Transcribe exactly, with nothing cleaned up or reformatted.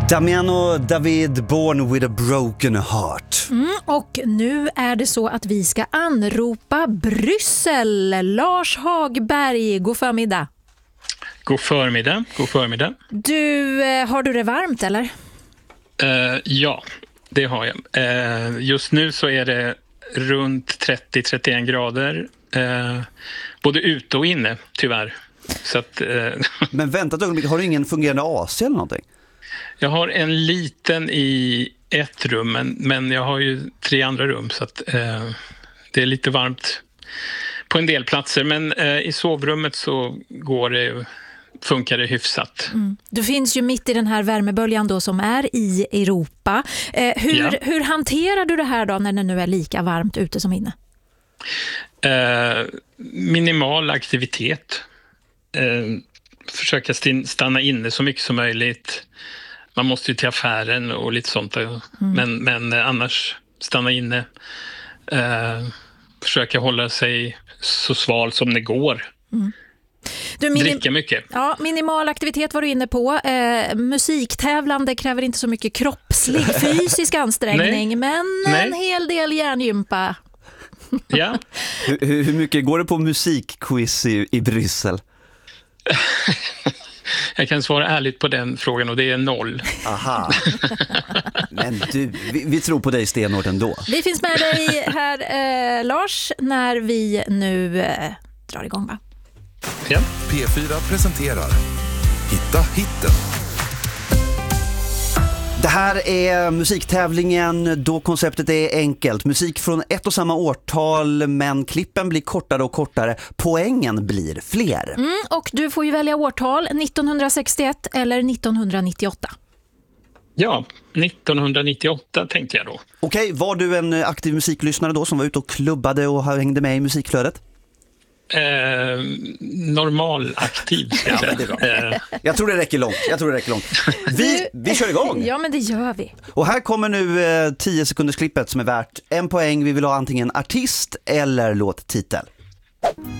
Damiano David, Born with a broken heart. Mm, och nu är det så att vi ska anropa Bryssel. Lars Hagberg, god förmiddag. God förmiddag, god förmiddag. Du, eh, har du det varmt eller? Uh, ja, det har jag. Uh, just nu så är det runt trettio till trettioen grader. Uh, både ute och inne, tyvärr. Så att, uh... Men vänta ett ögonblick, har du ingen fungerande A C eller någonting? Jag har en liten i ett rum, men, men jag har ju tre andra rum så att uh, det är lite varmt på en del platser. Men uh, i sovrummet så går det... funkar det hyfsat. Mm. Du finns ju mitt i den här värmeböljan då som är i Europa. Eh, hur, ja. hur hanterar du det här då när det nu är lika varmt ute som inne? Eh, minimal aktivitet. Eh, försöka stanna inne så mycket som möjligt. Man måste ju till affären och lite sånt. Mm. Men, men annars stanna inne. Eh, försöka hålla sig så sval som det går. Mm. Du, minim- Dricka mycket. Ja, minimal aktivitet var du inne på. Eh, musiktävlande kräver inte så mycket kroppslig, fysisk ansträngning, Nej. men Nej. en hel del hjärngympa. Ja. hur, hur mycket går det på musikquiz i, i Bryssel? Jag kan svara ärligt på den frågan och det är noll. Aha. Men du, vi, vi tror på dig stenhårt ändå. Vi finns med dig här, eh, Lars, när vi nu eh, drar igång, va? Ja. P fyra presenterar Hitta hitten. Det här är musiktävlingen då konceptet är enkelt. Musik från ett och samma årtal, men klippen blir kortare och kortare. Poängen blir fler. Mm, och du får ju välja årtal, nittonhundrasextioett eller nittonhundranittioåtta. Ja, nittonhundranittioåtta tänkte jag då. Okej, var du en aktiv musiklyssnare då som var ute och klubbade och hängde med i musikflödet? Eh, normal aktiv ska jag säga. Ja, det är bra. Jag tror det räcker långt. Jag tror det räcker långt. Vi, vi kör igång. Ja, men det gör vi. Och här kommer nu eh, tio sekunders klippet som är värt en poäng. Vi vill ha antingen artist eller låttitel.